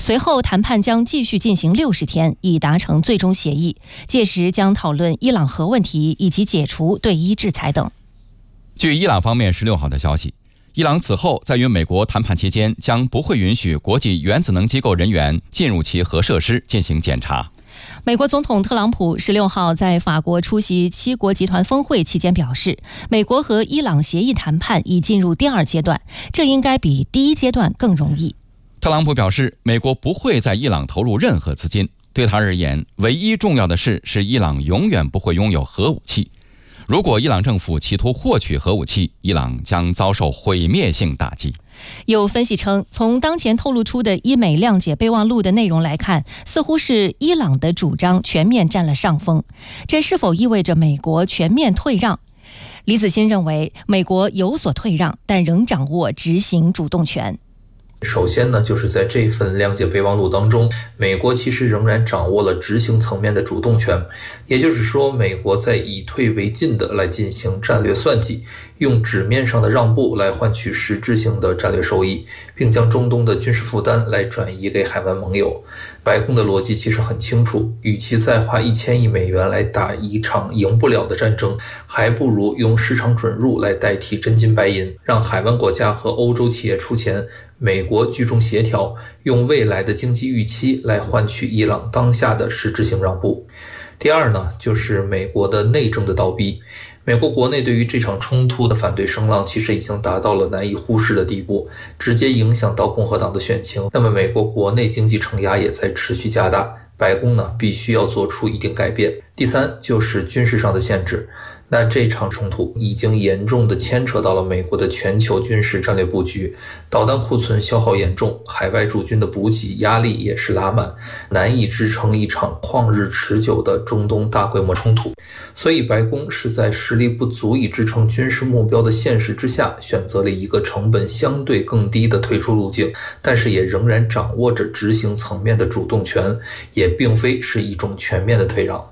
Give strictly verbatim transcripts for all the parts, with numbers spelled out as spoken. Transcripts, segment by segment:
随后谈判将继续进行六十天，以达成最终协议，届时将讨论伊朗核问题以及解除对伊制裁等。 据伊朗方面十六号的消息，伊朗此后在与美国谈判期间将不会允许国际原子能机构人员进入其核设施进行检查。 美国总统特朗普十六号在法国出席七国集团峰会期间表示，美国和伊朗协议谈判已进入第二阶段，这应该比第一阶段更容易。 特朗普表示，美国不会在伊朗投入任何资金，对他而言，唯一重要的事是伊朗永远不会拥有核武器。如果伊朗政府企图获取核武器，伊朗将遭受毁灭性打击。 有分析称，从当前透露出的伊美谅解备忘录的内容来看，似乎是伊朗的主张全面占了上风。这是否意味着美国全面退让？李子欣认为，美国有所退让，但仍掌握执行主动权。 首先呢，就是在这份谅解备忘录当中，美国其实仍然掌握了执行层面的主动权，也就是说，美国在以退为进的来进行战略算计，用纸面上的让步来换取实质性的战略收益，并将中东的军事负担来转移给海湾盟友。白宫的逻辑其实很清楚，与其再花一千亿美元来打一场赢不了的战争，还不如用市场准入来代替真金白银，让海湾国家和欧洲企业出钱，美国居中协调，用未来的经济预期来换取伊朗当下的实质性让步。第二呢，就是美国的内政的倒逼。美国国内对于这场冲突的反对声浪其实已经达到了难以忽视的地步，直接影响到共和党的选情。那么美国国内经济承压也在持续加大，白宫呢必须要做出一定改变。第三就是军事上的限制。那这场冲突已经严重地牵扯到了美国的全球军事战略布局，导弹库存消耗严重，海外驻军的补给压力也是拉满，难以支撑一场旷日持久的中东大规模冲突。所以白宫是在实力不足以支撑军事目标的现实之下，选择了一个成本相对更低的退出路径，但是也仍然掌握着执行层面的主动权，也并非是一种全面的退让。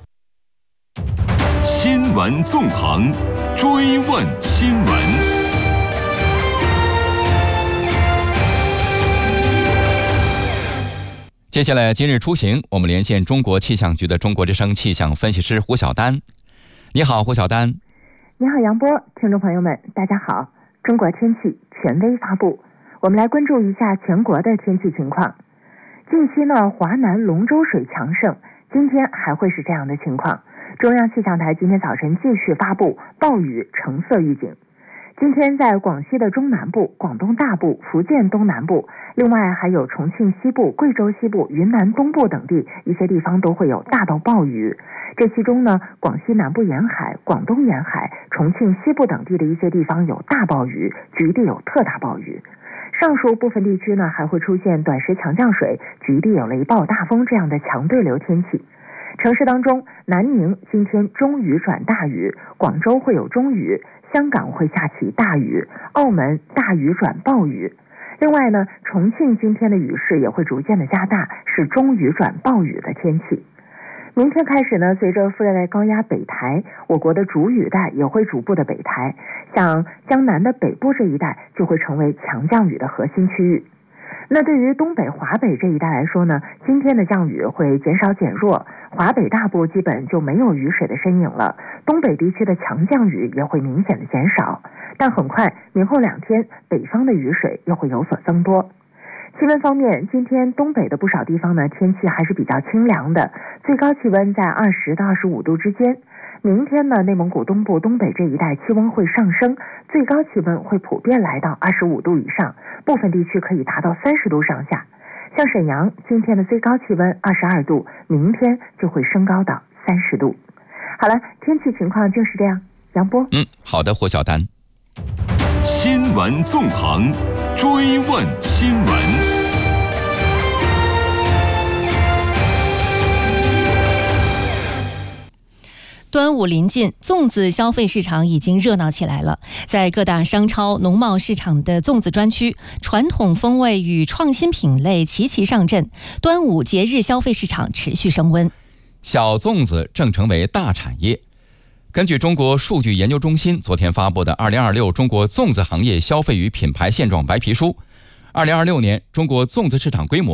新闻纵横，追问新闻。 接下来今日出行，我们连线中国气象局的中国之声气象分析师胡晓丹。你好，胡晓丹。 你好，杨波，听众朋友们，大家好。中国天气权威发布，我们来关注一下全国的天气情况。近期呢，华南龙舟水强盛，今天还会是这样的情况。中央气象台今天早晨继续发布暴雨橙色预警。今天在广西的中南部、广东大部、福建东南部，另外还有重庆西部、贵州西部、云南东部等地一些地方都会有大到暴雨。这其中呢，广西南部沿海、广东沿海、重庆西部等地的一些地方有大暴雨，局地有特大暴雨。上述部分地区呢，还会出现短时强降水、局地有雷暴大风这样的强对流天气。城市当中，南宁今天中雨转大雨，广州会有中雨，香港会下起大雨，澳门大雨转暴雨。另外呢，重庆今天的雨势也会逐渐的加大，是中雨转暴雨的天气。明天开始呢，随着副热带高压北抬，我国的主雨带也会逐步的北抬，像江南的北部这一带就会成为强降雨的核心区域。那对于东北、华北这一带来说呢，今天的降雨会减少减弱，华北大部基本就没有雨水的身影了，东北地区的强降雨也会明显的减少，但很快明后两天北方的雨水又会有所增多。气温方面，今天东北的不少地方呢，天气还是比较清凉的，最高气温在二十到二十五度之间。明天呢，内蒙古东部、东北这一带气温会上升，最高气温会普遍来到二十五度以上，部分地区可以达到三十度上下。像沈阳今天的最高气温二十二度，明天就会升高到三十度。好了，天气情况就是这样。杨波， 嗯，好的，胡晓丹。 新闻纵横，追问新闻。 端午临近，粽子消费市场已经热闹起来了。在各大商超、农贸市场的粽子专区，传统风味与创新品类齐齐上阵，端午节日消费市场持续升温。 小粽子正成为大产业。根据中国数据研究中心昨天发布的《二零二六中国粽子行业消费与品牌现状白皮书》，二零二六年中国粽子市场规模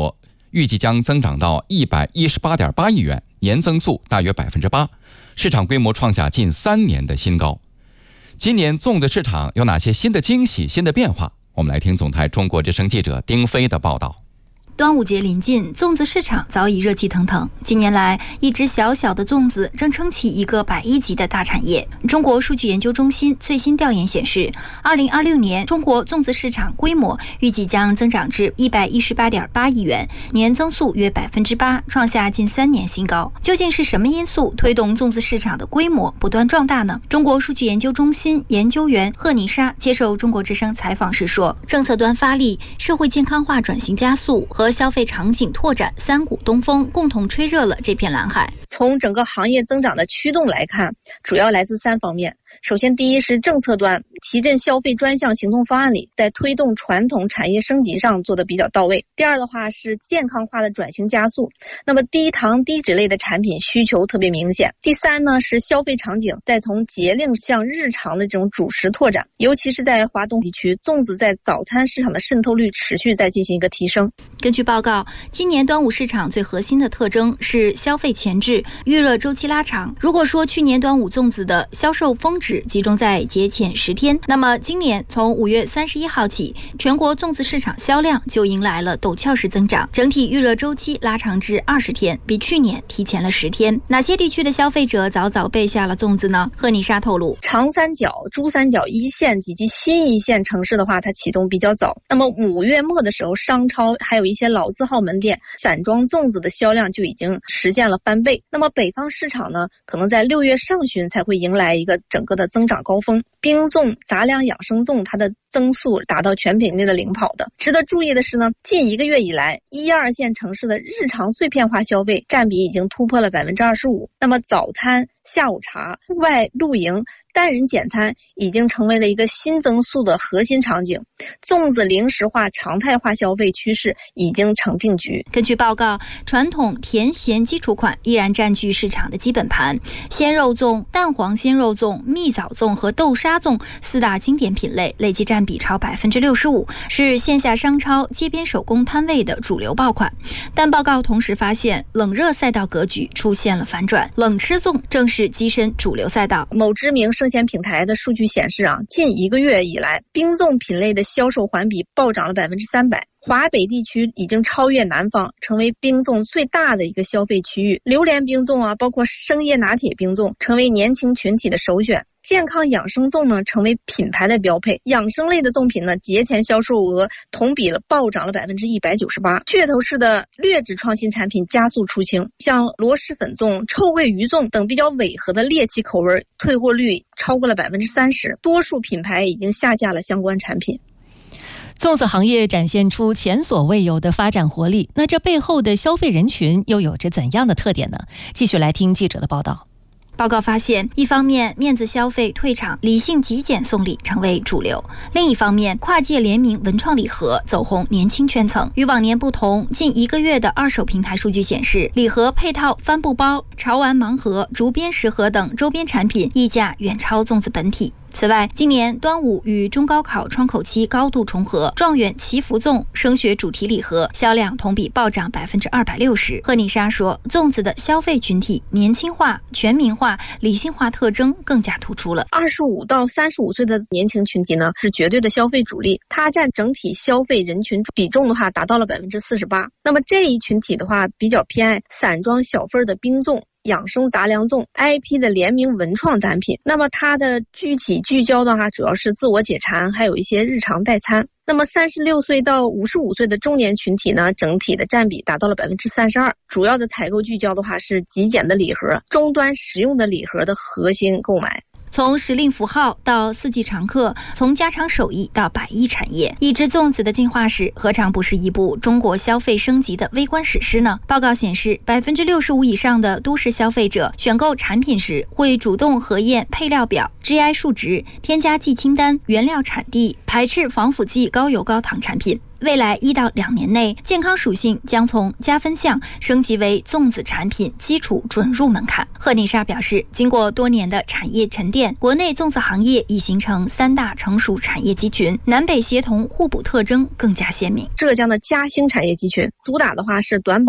预计将增长到一百一十八点八亿元，年增速大约百分之八，市场规模创下近三年的新高。今年粽子市场有哪些新的惊喜、新的变化？我们来听总台中国之声记者丁飞的报道。 端午节临近，粽子市场早已热气腾腾。近年来，一只小小的粽子正撑起一个百亿级的大产业。中国数据研究中心最新调研显示，二零二六年中国粽子市场规模预计将增长至一百一十八点八亿元，年增速约百分之八，创下近三年新高。究竟是什么因素推动粽子市场的规模不断壮大呢？中国数据研究中心研究员贺妮莎接受中国之声采访时说，政策端发力、社会健康化转型加速和消费场景拓展三股东风共同吹热了这片蓝海。 从整个行业增长的驱动来看，主要来自三方面。首先，第一是政策端，提振消费专项行动方案里，在推动传统产业升级上做得比较到位。第二的话是健康化的转型加速，那么低糖低脂类的产品需求特别明显。第三呢是消费场景再从节令向日常的这种主食拓展，尤其是在华东地区，粽子在早餐市场的渗透率持续在进行一个提升。 根据报告，今年端午市场最核心的特征是消费前置，预热周期拉长。如果说去年端午粽子的销售峰值集中在节前十天，那么今年从五月三十一号起，全国粽子市场销量就迎来了陡峭式增长，整体预热周期拉长至二十天，比去年提前了十天。哪些地区的消费者早早备下了粽子呢？贺妮莎透露， 长三角、珠三角一线以及新一线城市的话，它启动比较早。那么五月末的时候，商超还有一些老字号门店散装粽子的销量就已经实现了翻倍。那么北方市场呢，可能在六月上旬才会迎来一个整个的增长高峰。冰粽、杂粮养生粽它的增速达到全品类的领跑的。值得注意的是呢，近一个月以来，一二线城市的日常碎片化消费占比已经突破了百分之二十五。那么早餐、下午茶、户外露营、单人简餐已经成为了一个新增速的核心场景，粽子零食化、常态化消费趋势已经成定局。 根据报告，传统甜咸基础款依然占据市场的基本盘，鲜肉粽、蛋黄鲜肉粽、蜜枣粽和豆沙粽四大经典品类累计占比超百分之六十五，是线下商超、街边手工摊位的主流爆款。但报告同时发现，冷热赛道格局出现了反转，冷吃粽正是跻身主流赛道。 某知名生鲜平台的数据显示啊，近一个月以来，冰粽品类的销售环比暴涨了百分之三百。华北地区已经超越南方，成为冰粽最大的一个消费区域。榴莲冰粽啊，包括生椰拿铁冰粽，成为年轻群体的首选。健康养生粽呢，成为品牌的标配。养生类的粽品呢，节前销售额同比了暴涨了百分之一百九十八。噱头式的劣质创新产品加速出清，像螺蛳粉粽、臭鳜鱼粽等比较违和的猎奇口味，退货率超过了百分之三十。多数品牌已经下架了相关产品。 粽子行业展现出前所未有的发展活力，那这背后的消费人群又有着怎样的特点呢？继续来听记者的报道。 报告发现，一方面面子消费退场、理性极简送礼成为主流；另一方面，跨界联名文创礼盒走红年轻圈层。与往年不同，近一个月的二手平台数据显示，礼盒配套帆布包、潮玩盲盒、竹编食盒等周边产品溢价远超粽子本体。此外，今年端午与中高考窗口期高度重合，状元祈福粽升学主题礼盒销量同比暴涨百分之二百六十。贺妮莎说，粽子的消费群体年轻化、全民化、理性化特征更加突出了。 二十五到三十五岁的年轻群体呢，是绝对的消费主力，它占整体消费人群比重的话达到了百分之四十八。那么这一群体的话，比较偏爱散装小份的冰粽、养生杂粮粽、I P 的联名文创单品。那么它的具体聚焦的话，主要是自我解馋，还有一些日常代餐。那么三十六岁到五十五岁的中年群体呢，整体的占比达到了百分之三十二。主要的采购聚焦的话是极简的礼盒、终端实用的礼盒的核心购买。 从时令符号到四季常客，从家常手艺到百亿产业，一只粽子的进化史何尝不是一部中国消费升级的微观史诗呢？报告显示，百分之六十五以上的都市消费者选购产品时会主动核验配料表、G I 数值、添加剂清单、原料产地、 排斥防腐剂、高油高糖产品。未来一到两年内，健康属性将从加分项升级为粽子产品基础准入门槛。贺丽莎表示，经过多年的产业沉淀，国内粽子行业已形成三大成熟产业集群，南北协同互补特征更加鲜明。 浙江的嘉兴产业集群主打的话是短保